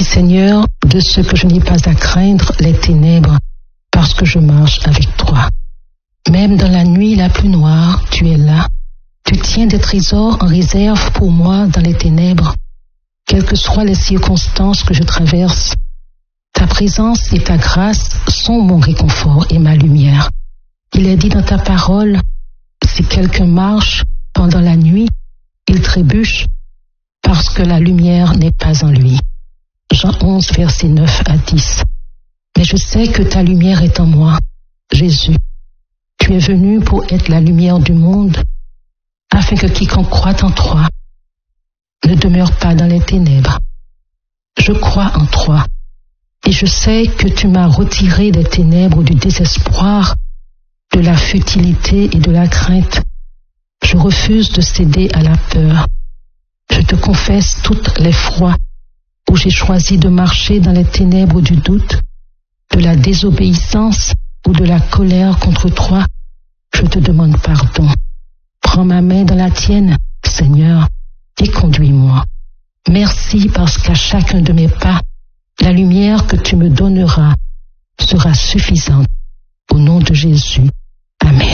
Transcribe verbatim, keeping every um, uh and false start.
Seigneur, de ce que je n'ai pas à craindre les ténèbres, parce que je marche avec toi. Même dans la nuit la plus noire, tu es là. Tu tiens des trésors en réserve pour moi dans les ténèbres. Quelles que soient les circonstances que je traverse, ta présence et ta grâce sont mon réconfort et ma lumière. Il est dit dans ta parole, si quelqu'un marche pendant la nuit, il trébuche parce que la lumière n'est pas en lui. Jean onze, versets neuf à dix. Mais je sais que ta lumière est en moi, Jésus. Tu es venu pour être la lumière du monde, afin que quiconque croit en toi ne demeure pas dans les ténèbres. Je crois en toi, et je sais que tu m'as retiré des ténèbres du désespoir, de la futilité et de la crainte. Je refuse de céder à la peur. Je te confesse toutes les fois où j'ai choisi de marcher dans les ténèbres du doute, de la désobéissance ou de la colère contre toi. Je te demande pardon. Prends ma main dans la tienne, Seigneur, et conduis-moi. Merci parce qu'à chacun de mes pas, la lumière que tu me donneras sera suffisante. Au nom de Jésus.